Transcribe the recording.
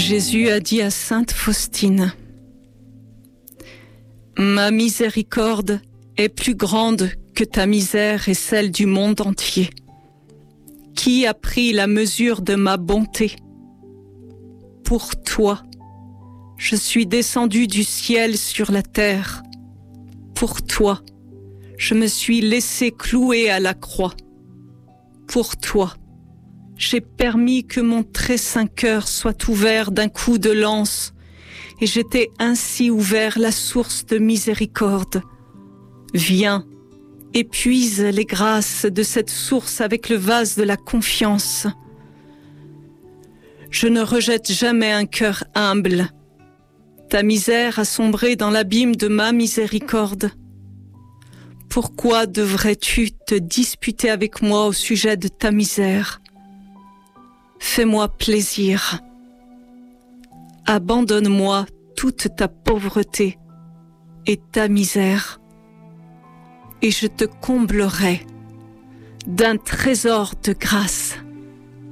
Jésus a dit à sainte Faustine: Ma miséricorde est plus grande que ta misère et celle du monde entier. Qui a pris la mesure de ma bonté? Pour toi, je suis descendu du ciel sur la terre. Pour toi, je me suis laissé clouer à la croix. Pour toi, j'ai permis que mon très saint cœur soit ouvert d'un coup de lance, et je t'ai ainsi ouvert la source de miséricorde. Viens, épuise les grâces de cette source avec le vase de la confiance. Je ne rejette jamais un cœur humble. Ta misère a sombré dans l'abîme de ma miséricorde. Pourquoi devrais-tu te disputer avec moi au sujet de ta misère? Fais-moi plaisir. Abandonne-moi toute ta pauvreté et ta misère, et je te comblerai d'un trésor de grâce.